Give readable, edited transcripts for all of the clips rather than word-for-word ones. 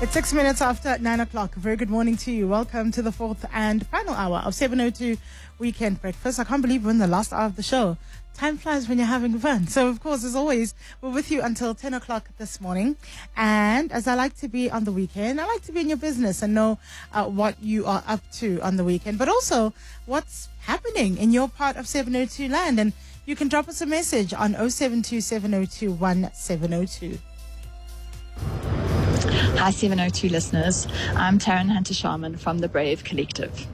It's 6 minutes after 9 o'clock. A very good morning to you. Welcome to the fourth and final hour of 702 Weekend Breakfast. I can't believe we're in the last hour of the show. Time flies when you're having fun. So, of course, as always, we're with you until 10 o'clock this morning. And as I like to be on the weekend, I like to be in your business and know what you are up to on the weekend, but also what's happening in your part of 702 land. And you can drop us a message on 072 702 1702. Hi 702 listeners, I'm Taryn Hunter-Sharman from the Brave Collective.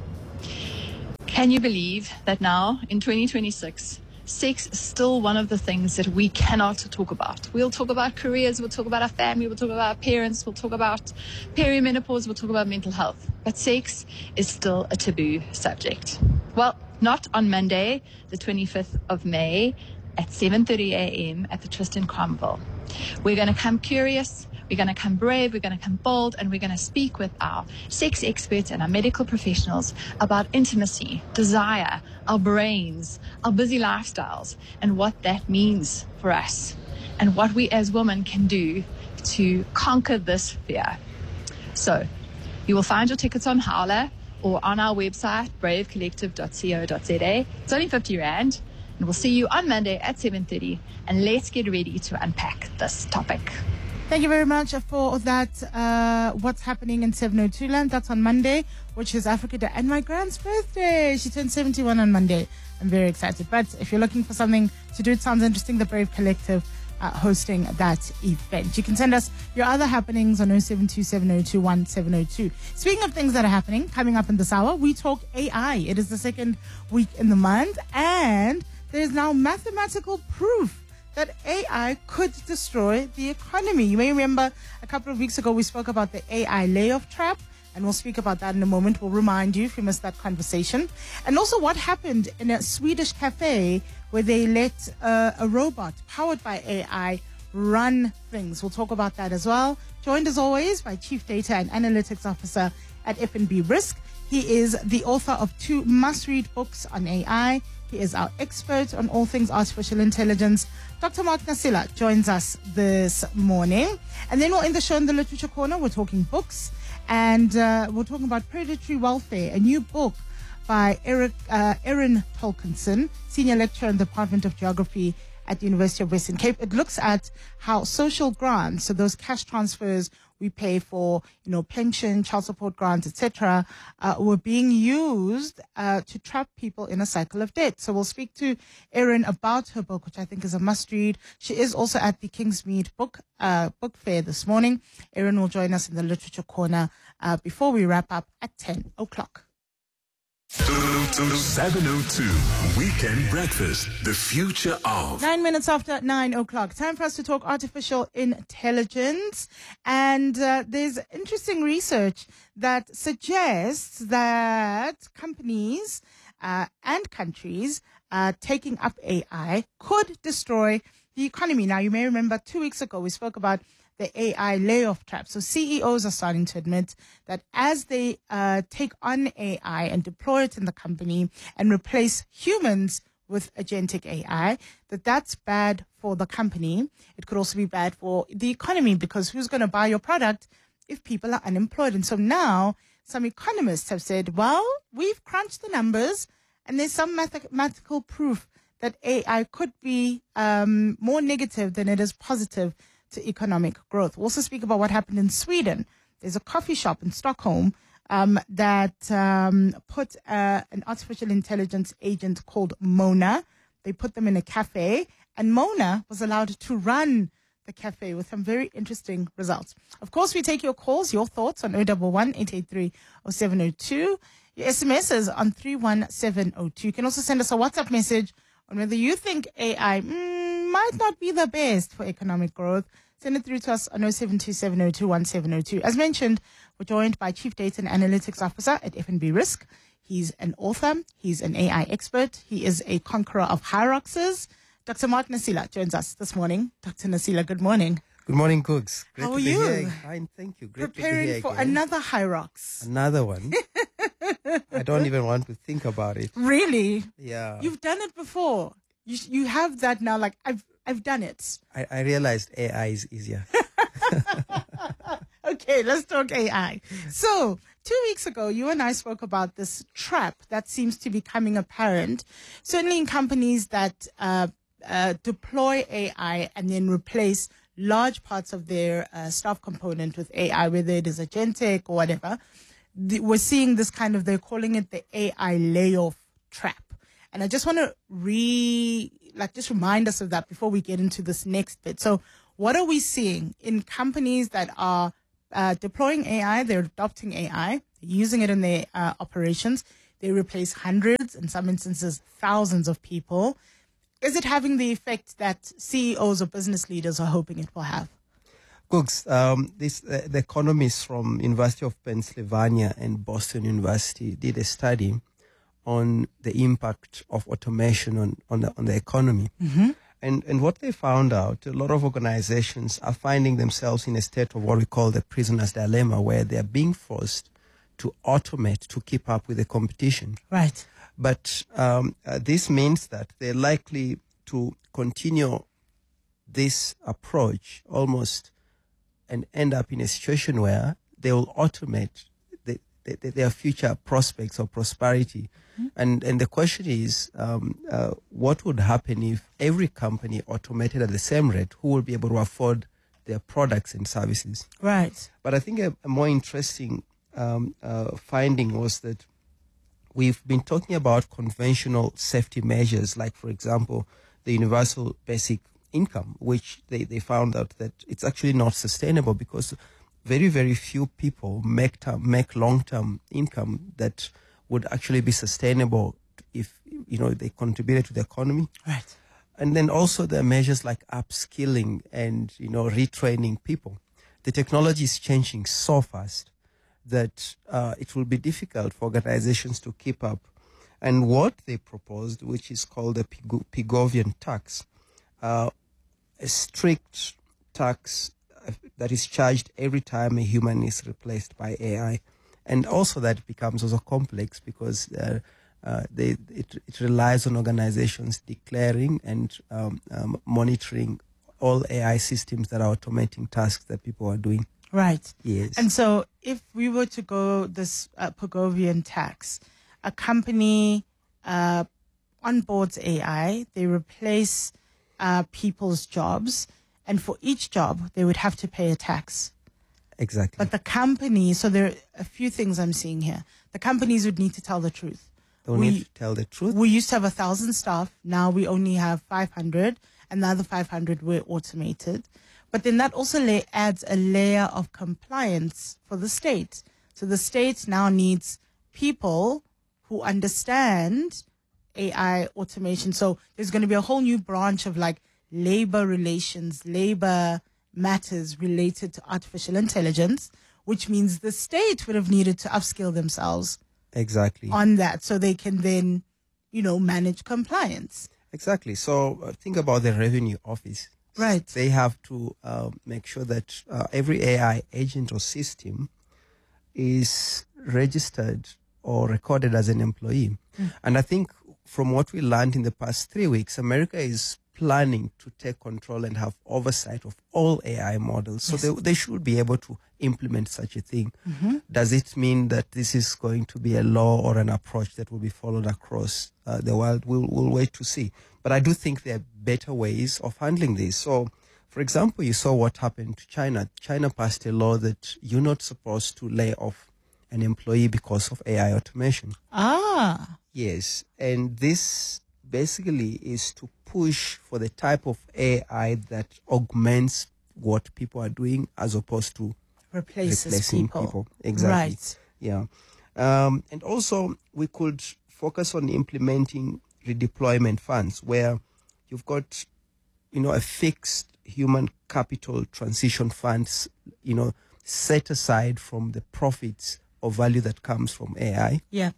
Can you believe that now in 2026, sex is still one of the things that we cannot talk about? We'll talk about careers, we'll talk about our family, we'll talk about our parents, we'll talk about perimenopause, we'll talk about mental health. But sex is still a taboo subject. Well, not on Monday, the 25th of May at 7:30 a.m. at the Tristan Cromwell. We're going to come curious, we're going to come brave, we're going to come bold, and we're going to speak with our sex experts and our medical professionals about intimacy, desire, our brains, our busy lifestyles, and what that means for us, and what we as women can do to conquer this fear. So, you will find your tickets on Howler or on our website, bravecollective.co.za. It's only 50 Rand. And we'll see you on Monday at 7:30. And let's get ready to unpack this topic. Thank you very much for that. What's happening in 702 land? That's on Monday, which is Africa Day and my grand's birthday. She turned 71 on Monday. I'm very excited. But if you're looking for something to do, it sounds interesting. The Brave Collective hosting that event. You can send us your other happenings on 072 702 1702. Speaking of things that are happening, coming up in this hour, we talk AI. It is the second week in the month, and there's now mathematical proof that AI could destroy the economy. You may remember a couple of weeks ago we spoke about the AI layoff trap, and we'll speak about that in a moment. We'll remind you if you missed that conversation. And also what happened in a Swedish cafe where they let a robot powered by AI run things. We'll talk about that as well. Joined as always by Chief Data and Analytics Officer at FNB Risk. He is the author of 2 must-read books on AI. He is our expert on all things artificial intelligence. Dr. Mark Nasila joins us this morning. And then we'll end the show in the Literature Corner. We're talking books. And we're talking about predatory welfare, a new book by Erin Tolkinson, Senior Lecturer in the Department of Geography at the University of Western Cape. It looks at how social grants, so those cash transfers we pay for, pension, child support grants, etc., were being used to trap people in a cycle of debt. So we'll speak to Erin about her book, which I think is a must-read. She is also at the Kingsmead Book Fair this morning. Erin will join us in the Literature Corner before we wrap up at 10 o'clock. 702 Weekend Breakfast, the future of. 9 minutes after 9 o'clock. Time for us to talk artificial intelligence. And there's interesting research that suggests that companies and countries taking up AI could destroy the economy. Now, you may remember 2 weeks ago we spoke about the AI layoff trap. So CEOs are starting to admit that as they take on AI and deploy it in the company and replace humans with agentic AI, that's bad for the company. It could also be bad for the economy, because who's going to buy your product if people are unemployed? And so now some economists have said, well, we've crunched the numbers and there's some mathematical proof that AI could be more negative than it is positive to economic growth. We'll also speak about what happened in Sweden. There's a coffee shop in Stockholm that put an artificial intelligence agent called Mona. They put them in a cafe, and Mona was allowed to run the cafe with some very interesting results. Of course, we take your calls, your thoughts on 011 883 0702. Your SMSs on 31702. You can also send us a WhatsApp message on whether you think AI might not be the best for economic growth. Send it through to us on 072 702 1702. As mentioned, we're joined by Chief Data and Analytics Officer at FNB Risk. He's an author. He's an AI expert. He is a conqueror of hierarchies. Dr. Mark Nasila joins us this morning. Dr. Nasila, good morning. Good morning, Cooks. Great How to are be you? Here. Fine, thank you. Great Preparing to be here for again. another hierarchs. Another one. I don't even want to think about it. Really? Yeah. You've done it before. You have that now. Like I've done it. I realized AI is easier. Okay. Okay, let's talk AI. So, 2 weeks ago, you and I spoke about this trap that seems to be becoming apparent, certainly in companies that deploy AI and then replace large parts of their staff component with AI, whether it is agentic or whatever. We're seeing this kind of, they're calling it the AI layoff trap. And I just want to just remind us of that before we get into this next bit. So what are we seeing in companies that are deploying AI? They're adopting AI, using it in their operations. They replace hundreds, in some instances, thousands of people. Is it having the effect that CEOs or business leaders are hoping it will have? Cooks, the economists from University of Pennsylvania and Boston University did a study on the impact of automation on the economy. Mm-hmm. And what they found out, a lot of organizations are finding themselves in a state of what we call the prisoner's dilemma, where they're being forced to automate to keep up with the competition. Right. But this means that they're likely to continue this approach almost and end up in a situation where they will automate their future prospects of prosperity. Mm-hmm. And the question is, what would happen if every company automated at the same rate? Who will be able to afford their products and services? Right. But I think a more interesting finding was that we've been talking about conventional safety measures, like, for example, the universal basic income, which they found out that it's actually not sustainable because very, very few people make long-term income that would actually be sustainable if, they contributed to the economy. Right. And then also there are measures like upskilling and, retraining people. The technology is changing so fast that it will be difficult for organizations to keep up. And what they proposed, which is called the Pigovian tax, a strict tax that is charged every time a human is replaced by AI. And also that becomes also complex because it relies on organizations declaring and monitoring all AI systems that are automating tasks that people are doing. Right. Yes. And so if we were to go this Pigovian tax, a company onboards AI, they replace people's jobs, and for each job, they would have to pay a tax. Exactly. But the company, so there are a few things I'm seeing here. The companies would need to tell the truth. They need to tell the truth. We used to have 1,000 staff. Now we only have 500, and the other 500 were automated. But then that also adds a layer of compliance for the state. So the state now needs people who understand AI automation. So there's going to be a whole new branch of like labor relations, labor matters related to artificial intelligence, which means the state would have needed to upskill themselves exactly on that so they can then, manage compliance. Exactly. So think about the revenue office. Right. They have to make sure that every AI agent or system is registered or recorded as an employee. Mm. And I think from what we learned in the past 3 weeks, America is planning to take control and have oversight of all AI models. So yes. they should be able to implement such a thing. Mm-hmm. Does it mean that this is going to be a law or an approach that will be followed across the world? We'll wait to see. But I do think there are better ways of handling this. So, for example, you saw what happened to China. China passed a law that you're not supposed to lay off an employee because of AI automation. Ah. Yes. And this basically is to push for the type of AI that augments what people are doing as opposed to replacing people. Exactly. Right. Yeah. And also we could focus on implementing redeployment funds where you've got, a fixed human capital transition funds, set aside from the profits or value that comes from AI. Yeah.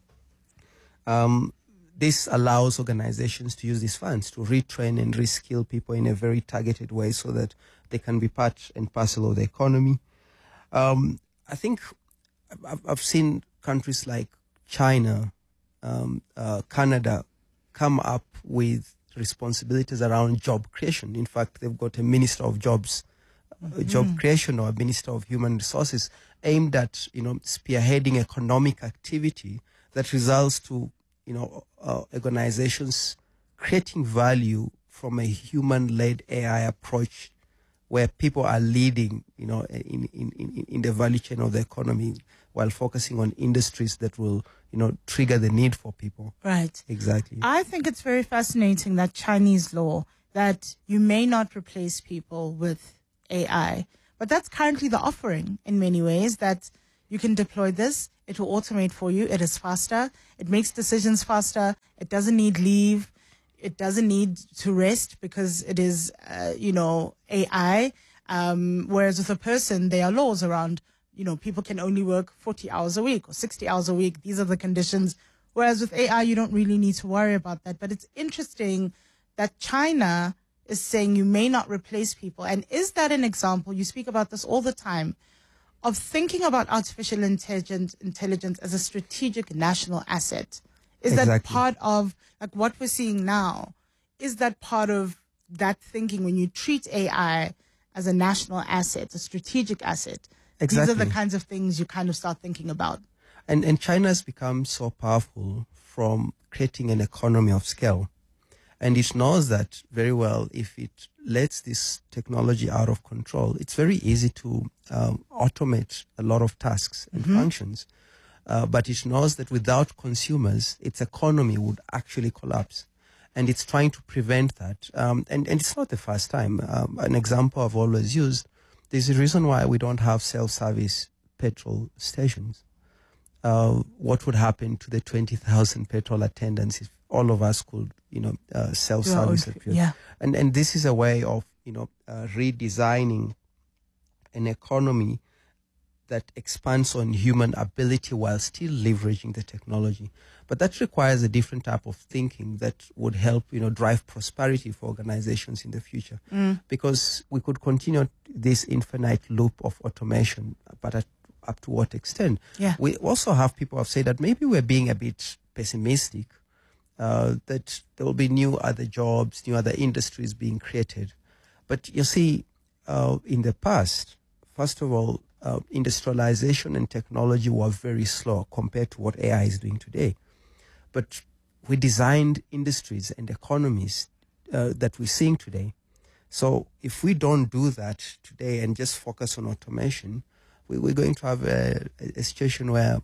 This allows organizations to use these funds to retrain and reskill people in a very targeted way so that they can be part and parcel of the economy. I think I've seen countries like China, Canada come up with responsibilities around job creation. In fact, they've got a Minister of Jobs job creation or a Minister of Human Resources aimed at, spearheading economic activity that results to, organizations creating value from a human-led AI approach where people are leading, in the value chain of the economy while focusing on industries that will, trigger the need for people. Right. Exactly. I think it's very fascinating that Chinese law that you may not replace people with AI, but that's currently the offering in many ways, that you can deploy this. It will automate for you. It is faster. It makes decisions faster. It doesn't need leave. It doesn't need to rest because it is, AI. Whereas with a person, there are laws around, people can only work 40 hours a week or 60 hours a week. These are the conditions. Whereas with AI, you don't really need to worry about that. But it's interesting that China is saying you may not replace people. And is that an example? You speak about this all the time, of thinking about artificial intelligence as a strategic national asset. Is that Exactly. part of like what we're seeing now? Is that part of that thinking when you treat AI as a national asset, a strategic asset? Exactly. These are the kinds of things you kind of start thinking about. And China's become so powerful from creating an economy of scale. And it knows that very well. If it lets this technology out of control, it's very easy to automate a lot of tasks and functions. But it knows that without consumers, its economy would actually collapse. And it's trying to prevent that. And it's not the first time. An example I've always used, there's a reason why we don't have self-service petrol stations. What would happen to the 20,000 petrol attendants if all of us could, self-service at fuel? Yeah. And this is a way of, redesigning an economy that expands on human ability while still leveraging the technology. But that requires a different type of thinking that would help, drive prosperity for organizations in the future. Because we could continue this infinite loop of automation, but up to what extent? Yeah. We also have people who have said that maybe we're being a bit pessimistic, that there will be new other jobs, new other industries being created. But you see, in the past, first of all, industrialization and technology were very slow compared to what AI is doing today. But we designed industries and economies that we're seeing today. So if we don't do that today and just focus on automation, we're going to have a situation where,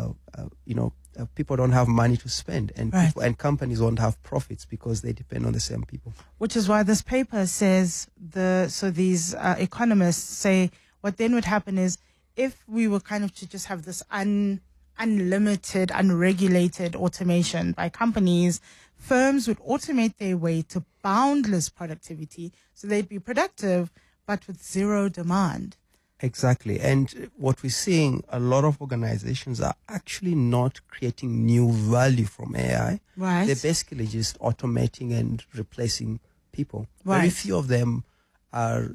people don't have money to spend, and Right. people, and companies won't have profits because they depend on the same people. Which is why this paper says these economists say what then would happen is if we were kind of to just have this unlimited, unregulated automation by companies, firms would automate their way to boundless productivity. So they'd be productive, but with zero demand. Exactly. And what we're seeing, a lot of organizations are actually not creating new value from AI. Right. They're basically just automating and replacing people. Right. Very few of them are,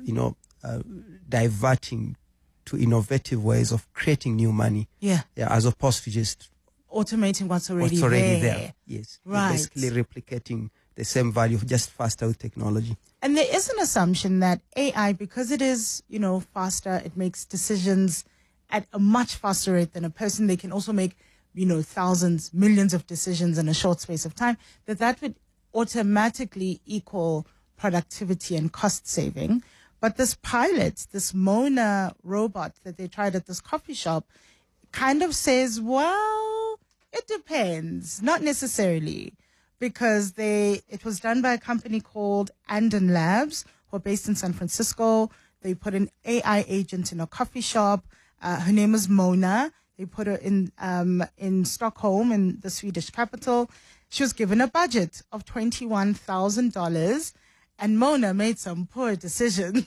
diverting to innovative ways of creating new money. Yeah. As opposed to just Automating what's already there. Yes. You're Right. basically replicating the same value, just faster with technology. And there is an assumption that AI, because it is, faster, it makes decisions at a much faster rate than a person. They can also make, thousands, millions of decisions in a short space of time, that would automatically equal productivity and cost saving. But this pilot, this Mona robot that they tried at this coffee shop, kind of says, well, it depends. Not necessarily. Because it was done by a company called Anden Labs, who are based in San Francisco. They put an AI agent in a coffee shop. Her name is Mona. They put her in Stockholm, in the Swedish capital. She was given a budget of $21,000, and Mona made some poor decisions.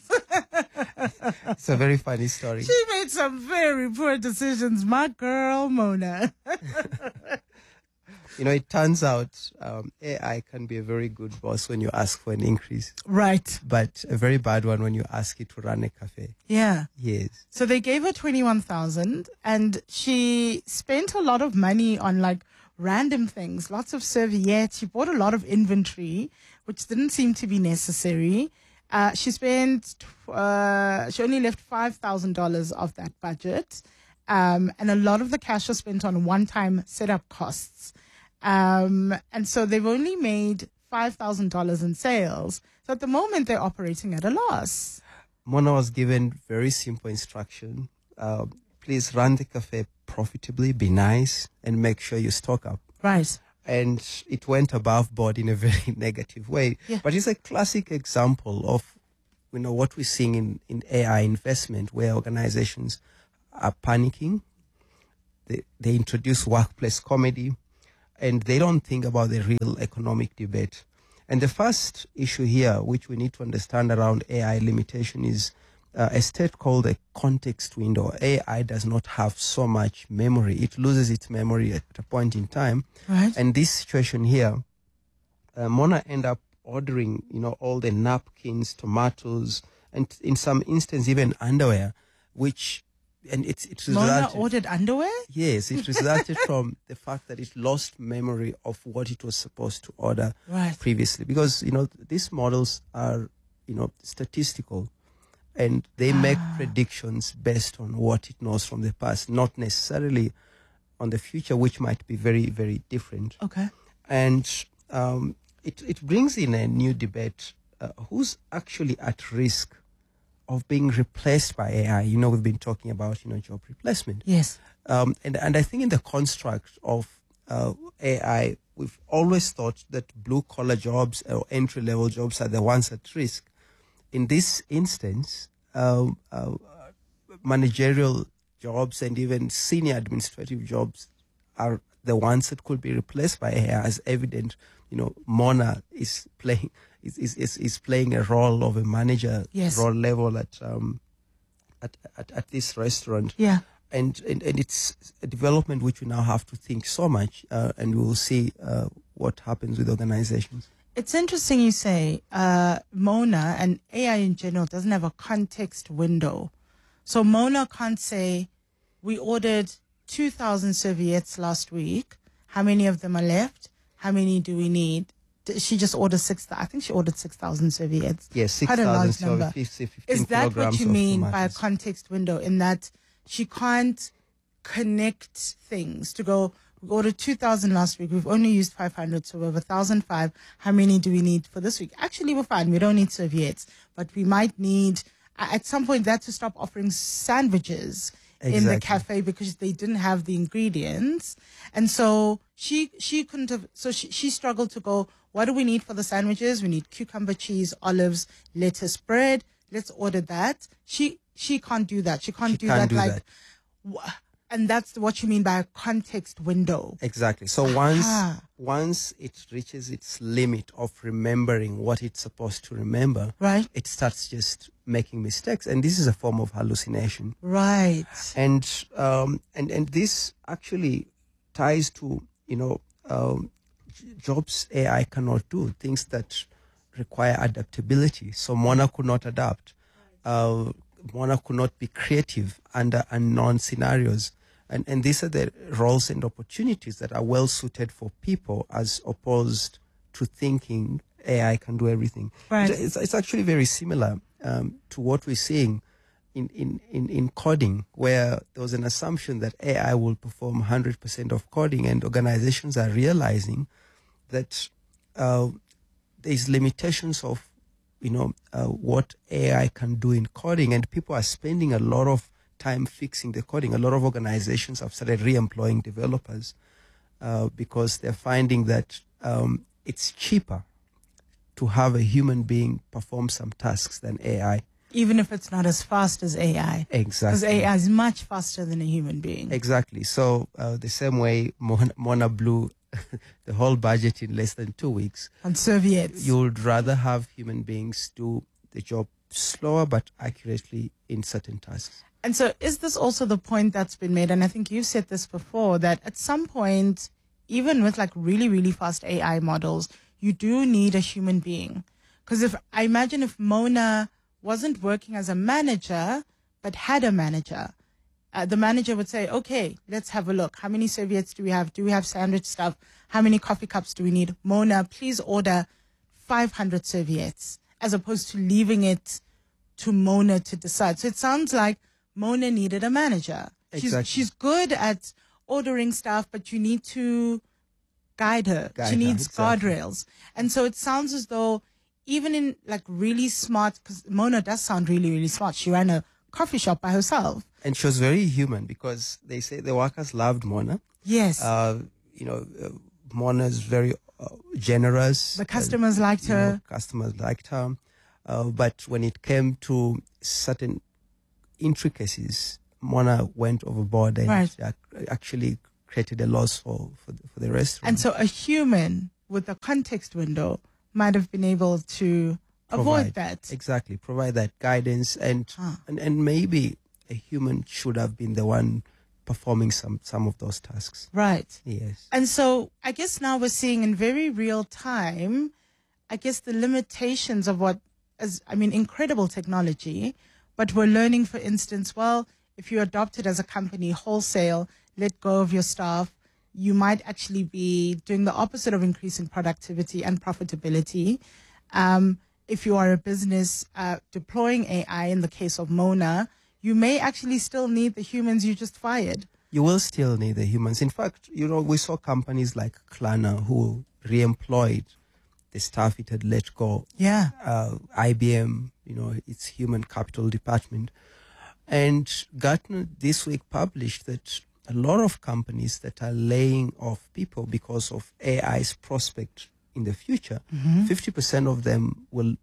It's a very funny story. She made some very poor decisions, my girl Mona. It turns out AI can be a very good boss when you ask for an increase, Right. but a very bad one when you ask it to run a cafe. Yeah. Yes. So they gave her 21,000, and she spent a lot of money on like random things, lots of serviettes. She bought a lot of inventory, which didn't seem to be necessary. She spent, she only left $5,000 of that budget. And a lot of the cash was spent on one-time setup costs. And so they've only made $5,000 in sales. So at the moment, they're operating at a loss. Mona was given very simple instruction. Please run the cafe profitably, be nice, and make sure you stock up. Right. And it went above board in a very negative way. Yeah. But it's a classic example of, what we're seeing in AI investment, where organizations are panicking. They introduce workplace comedy, and they don't think about the real economic debate. And the first issue here, which we need to understand around AI limitation, is a state called a context window. AI does not have so much memory. It loses its memory at a point in time. Right. And this situation here, Mona end up ordering, all the napkins, tomatoes, and in some instances even underwear, and it Mona resulted. ordered underwear? Yes, it resulted from the fact that it lost memory of what it was supposed to order Right. previously. Because, these models are, statistical, and they make predictions based on what it knows from the past, not necessarily on the future, which might be very, very different. Okay. And it brings in a new debate. Who's actually at risk of being replaced by AI? We've been talking about, job replacement. Yes. And I think in the construct of AI, we've always thought that blue-collar jobs or entry-level jobs are the ones at risk. In this instance, managerial jobs and even senior administrative jobs are the ones that could be replaced by AI, as evident. Mona is playing a role of a manager Yes. role level at this restaurant. Yeah. And it's a development which we now have to think so much, and we will see what happens with organizations. It's interesting you say Mona and AI in general doesn't have a context window. So Mona can't say, we ordered 2,000 serviettes last week. How many of them are left? How many do we need? She just ordered 6,000. I think she ordered 6,000 serviettes. Yes, Quite a 6,000, large so number. 15 Is that what kilograms you of mean by a tomatoes. context window, in that she can't connect things to go, we ordered 2,000 last week, we've only used 500, so we have 1,005. How many do we need for this week? Actually, we're fine. We don't need serviettes, but we might need, at some point, that to stop offering sandwiches in the Exactly. cafe because they didn't have the ingredients. And so she couldn't have, so she struggled to go, what do we need for the sandwiches? We need cucumber, cheese, olives, lettuce, bread. Let's order that. She can't do that. She can't do can't that do like, that. and that's what you mean by a context window. Exactly. So once it reaches its limit of remembering what it's supposed to remember, Right? it starts just making mistakes, and this is a form of hallucination. Right. And this actually ties to jobs AI cannot do, things that require adaptability. So Mona could not adapt. Mona could not be creative under unknown scenarios. And these are the roles and opportunities that are well suited for people, as opposed to thinking AI can do everything. Right. It's actually very similar to what we're seeing in coding, where there was an assumption that AI will perform 100% of coding, and organizations are realizing that there's limitations of what AI can do in coding, and people are spending a lot of time fixing the coding. A lot of organizations have started re-employing developers because they're finding that it's cheaper to have a human being perform some tasks than AI. Even if it's not as fast as AI. Exactly. Because AI is much faster than a human being. Exactly. So the same way Mona blew the whole budget in less than 2 weeks, On serviettes. you would rather have human beings do the job slower but accurately in certain tasks. And so is this also the point that's been made? And I think you've said this before, that at some point, even with like really, really fast AI models, you do need a human being. Because I imagine if Mona wasn't working as a manager, but had a manager, the manager would say, okay, let's have a look. How many serviettes do we have? Do we have sandwich stuff? How many coffee cups do we need? Mona, please order 500 serviettes. as opposed to leaving it to Mona to decide. So it sounds like Mona needed a manager. Exactly. She's good at ordering stuff, but you need to guide her. She needs guardrails. And so it sounds as though even in like really smart, because Mona does sound really, really smart. She ran a coffee shop by herself. And she was very human because they say the workers loved Mona. Yes. Mona is very generous. The customers liked her. Customers liked her. But when it came to certain intricacies, Mona went overboard and actually created a loss for the restaurant. And so a human with a context window might have been able to avoid that. Exactly. Provide that guidance and maybe a human should have been the one performing some of those tasks. Right. Yes. And so I guess now we're seeing in very real time, I guess the limitations of incredible technology, but we're learning, for instance, well, if you adopt it as a company wholesale, let go of your staff, you might actually be doing the opposite of increasing productivity and profitability. If you are a business deploying AI, in the case of Mona, you may actually still need the humans you just fired. You will still need the humans. In fact, we saw companies like Klarna who re-employed the staff it had let go. Yeah. IBM, its human capital department. And Gartner this week published that a lot of companies that are laying off people because of AI's prospect in the future, 50% of them will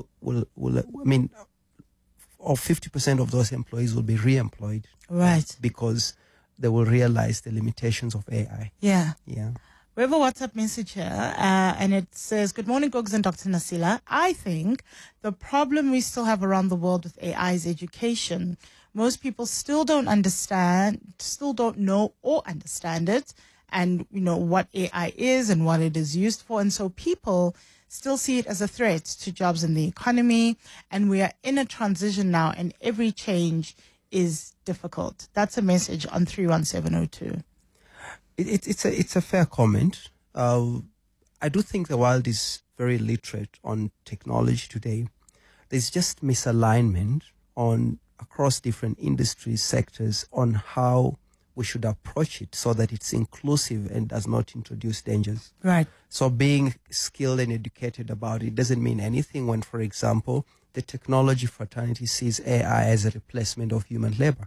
50% of those employees will be re-employed. Right. Because they will realize the limitations of AI. Yeah. Yeah. We have a WhatsApp message here, and it says, "Good morning, Gogs and Dr. Nasila. I think the problem we still have around the world with AI is education. Most people still don't know or understand it, and what AI is and what it is used for. And so people still see it as a threat to jobs in the economy. And we are in a transition now, and every change is difficult." That's a message on 31702. It's a fair comment. I do think the world is very literate on technology today. There's just misalignment across different industry sectors on how we should approach it so that it's inclusive and does not introduce dangers. Right. So being skilled and educated about it doesn't mean anything when, for example, the technology fraternity sees AI as a replacement of human labor.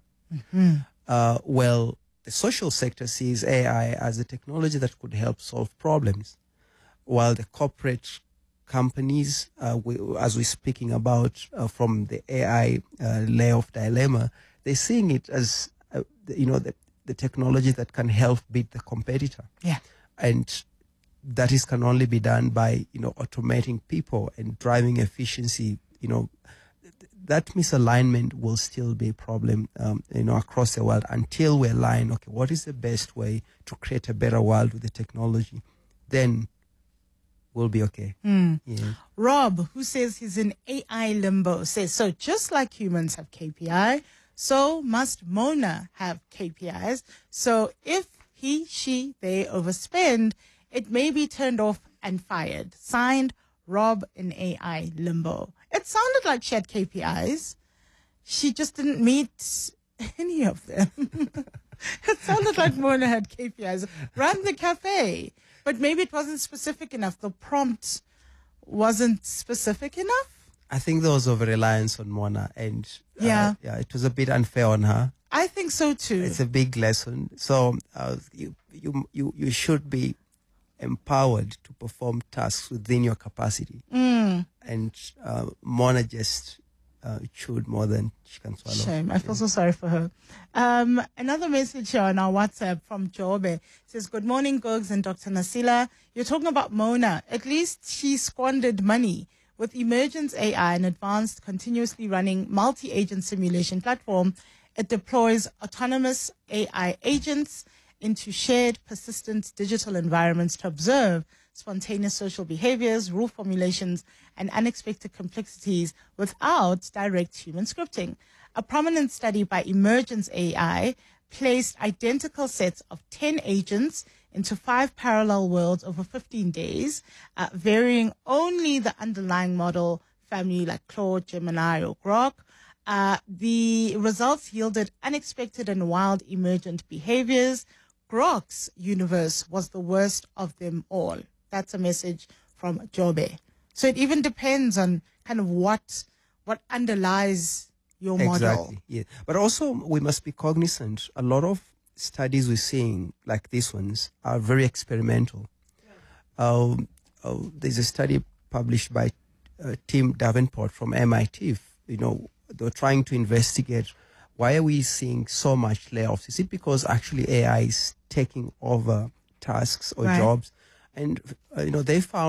Well, the social sector sees AI as a technology that could help solve problems, while the corporate companies, as we're speaking about from the AI layoff dilemma, they're seeing it as the technology that can help beat the competitor. Yeah. And that can only be done by automating people and driving efficiency. That misalignment will still be a problem, across the world until we align, okay, what is the best way to create a better world with the technology? Then we'll be okay. Yeah. Rob, who says he's in AI limbo, says, so just like humans have KPI, so must Mona have KPIs. So if he, she, they overspend, it may be turned off and fired. Signed, Rob in AI limbo. It sounded like she had KPIs. She just didn't meet any of them. It sounded like Mona had KPIs. Run the cafe. But maybe it wasn't specific enough. The prompt wasn't specific enough. I think there was over-reliance on Mona, and it was a bit unfair on her. I think so too. It's a big lesson. So you should be empowered to perform tasks within your capacity. And Mona just chewed more than she can swallow. Shame. I feel so sorry for her. Another message here on our WhatsApp from Jobe says, "Good morning, Gogs and Dr. Nasila. You're talking about Mona. At least she squandered money. With Emergence AI, an advanced, continuously running multi-agent simulation platform, it deploys autonomous AI agents into shared, persistent digital environments to observe spontaneous social behaviors, rule formulations, and unexpected complexities without direct human scripting. A prominent study by Emergence AI placed identical sets of 10 agents into 5 parallel worlds over 15 days, varying only the underlying model, family like Claude, Gemini, or Grok. The results yielded unexpected and wild emergent behaviors. Grok's universe was the worst of them all. That's a message from Jobe. So it even depends on kind of what underlies your model. Exactly. Yeah. But also we must be cognizant. A lot of studies we're seeing, like these ones, are very experimental. There's a study published by Tim Davenport from MIT. They're trying to investigate why are we seeing so much layoffs. Is it because actually AI is taking over tasks or Right. jobs? And they found